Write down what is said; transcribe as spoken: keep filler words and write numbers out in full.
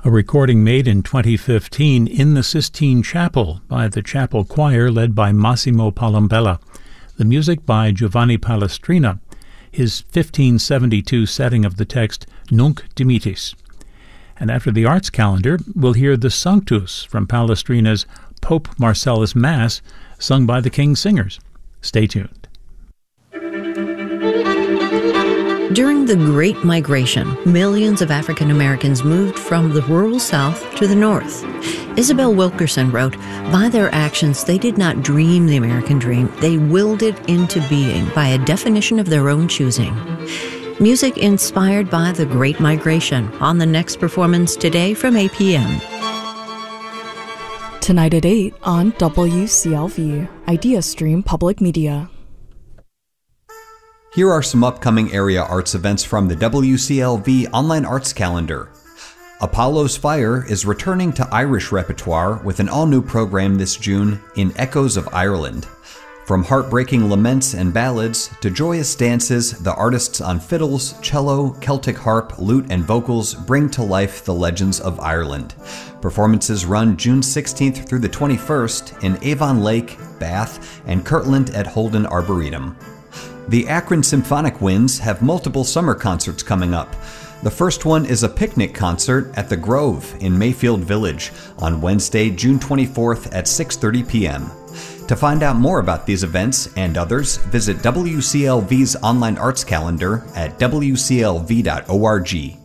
a recording made in twenty fifteen in the Sistine Chapel by the chapel choir led by Massimo Palombella. The music by Giovanni Palestrina, his fifteen seventy-two setting of the text Nunc Dimittis. And after the arts calendar, we'll hear the Sanctus from Palestrina's Pope Marcellus Mass, sung by the King's Singers. Stay tuned. During the Great Migration, millions of African Americans moved from the rural South to the North. Isabel Wilkerson wrote, "By their actions, they did not dream the American dream. They willed it into being by a definition of their own choosing." Music inspired by the Great Migration on the next performance today from eight p.m. Tonight at eight on W C L V, IdeaStream Public Media. Here are some upcoming area arts events from the W C L V Online Arts Calendar. Apollo's Fire is returning to Irish repertoire with an all-new program this June in Echoes of Ireland. From heartbreaking laments and ballads to joyous dances, the artists on fiddles, cello, Celtic harp, lute, and vocals bring to life the legends of Ireland. Performances run June sixteenth through the twenty-first in Avon Lake, Bath, and Kirtland at Holden Arboretum. The Akron Symphonic Winds have multiple summer concerts coming up. The first one is a picnic concert at the Grove in Mayfield Village on Wednesday, June twenty-fourth at six thirty p.m. To find out more about these events and others, visit W C L V's online arts calendar at w c l v dot org.